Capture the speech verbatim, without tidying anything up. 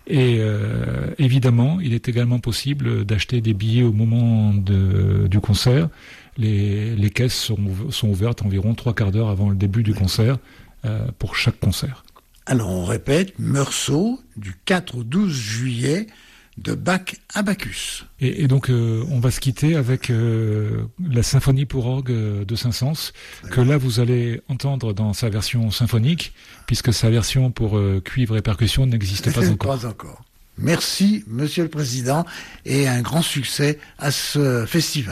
Et euh, évidemment, il est également possible d'acheter des billets au moment de, du concert. Les, les caisses sont, sont ouvertes environ trois quarts d'heure avant le début du concert, euh, pour chaque concert. Alors on répète, Meursault, du quatre au douze juillet, de Bach à Bacchus. Et, et donc euh, on va se quitter avec euh, la symphonie pour orgue de Saint-Saëns, que là vous allez entendre dans sa version symphonique, puisque sa version pour euh, cuivre et percussion n'existe pas encore. Pas encore. Merci, Monsieur le Président, et un grand succès à ce festival.